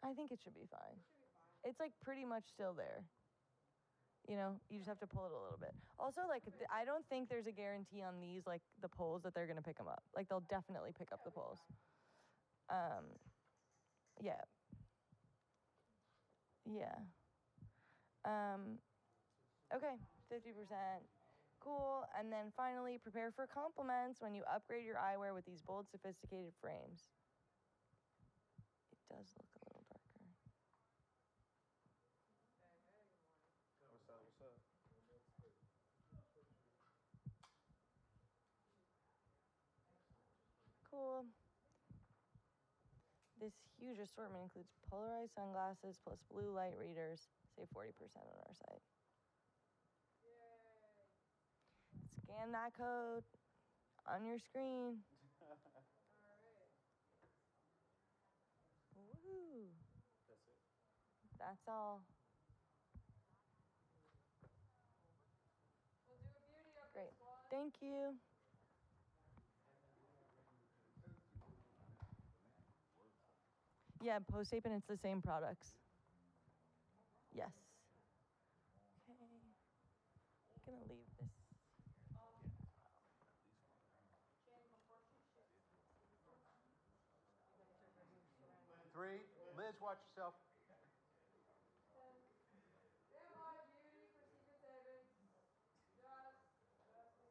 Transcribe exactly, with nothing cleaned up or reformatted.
I think it should be fine. It's like pretty much still there. You know, you just have to pull it a little bit. Also, like, th- I don't think there's a guarantee on these, like, the poles that they're going to pick them up. Like, they'll definitely pick up the poles. Um, yeah. Yeah. Um, okay, fifty percent. Cool. And then finally, prepare for compliments when you upgrade your eyewear with these bold, sophisticated frames. It does look a little darker. What's up? What's up? Cool. This huge assortment includes polarized sunglasses plus blue light readers. Save forty percent on our site. Yay. Scan that code on your screen. All right. Woohoo. That's it. That's all. We'll do a beauty update, Great. squad. Thank you. Yeah, post-ape and it's the same products. Yes. Okay. I'm gonna leave this. Three. Liz, watch yourself.